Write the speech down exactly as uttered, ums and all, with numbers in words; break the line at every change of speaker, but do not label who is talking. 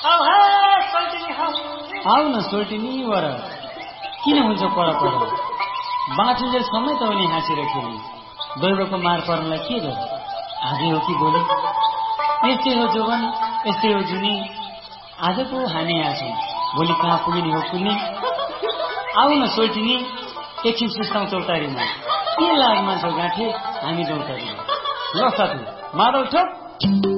आऊ न सोल्टिनी वर किन हुन्छ पर पर बाँचुन्जेल समय त उनी हाँसेर खेली दैवको मार पर्नलाई के गर्यो आजै हो कि भोलि यस्तै हो जोवन यस्तै हो जुनी आजको हाने आछौँ भोलि कहाँ पुगिने हो कुन्नी आऊ न सोल्टिनी एकछिन सुस्ताउँ चौतारीमा के लागमा छौ गाँठे हामी चौतारीमा ल साथी मादल ठोक